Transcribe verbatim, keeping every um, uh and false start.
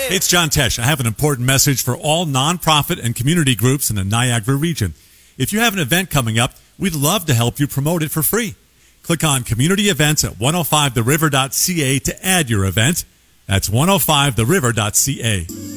Hey, it's John Tesh. I have an important message for all nonprofit and community groups in the Niagara region. If you have an event coming up, we'd love to help you promote it for free. Click on Community Events at ten five the river dot c a to add your event. That's ten five the river dot c a.